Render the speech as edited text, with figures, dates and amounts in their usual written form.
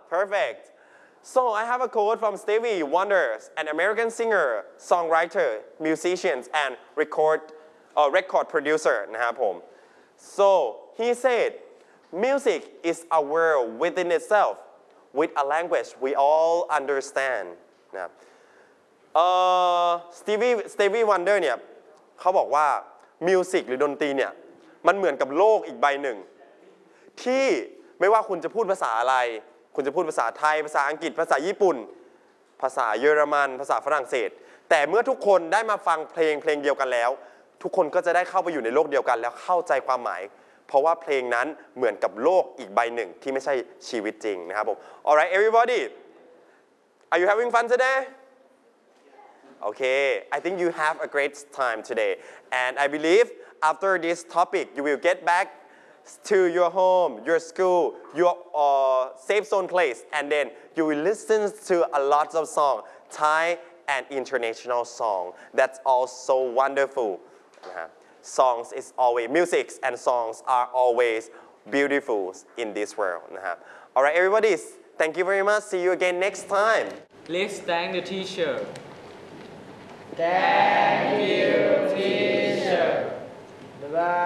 Perfect. So I have a quote from Stevie Wonder, an American singer, songwriter, musician, and record producer นะครับผม So he said, music is a world within itself with a language we all understand นะครับStevie Wonder เนี่ยเขาบอกว่ามิวสิกหรือดนตรีเนี่ยมันเหมือนกับโลกอีกใบหนึ่งที่ไม่ว่าคุณจะพูดภาษาอะไรคุณจะพูดภาษาไทยภาษาอังกฤษภาษาญี่ปุ่นภาษาเยอรมันภาษาฝรั่งเศสแต่เมื่อทุกคนได้มาฟังเพลงเดียวกันแล้วทุกคนก็จะได้เข้าไปอยู่ในโลกเดียวกันแล้วเข้าใจความหมายเพราะว่าเพลงนั้นเหมือนกับโลกอีกใบหนึ่งที่ไม่ใช่ชีวิตจริงนะครับผม Alright everybody are you having fun today Okay I think you have a great time today and I believe after this topic you will get back to your home, your school, your safe zone place, and then you will listen to a lot of songs, Thai and international song. That's also wonderful. Songs is always music and songs are always beautiful in this world. All right, everybody, thank you very much. See you again next time. Let's thank the teacher. Thank you, teacher. Bye-bye.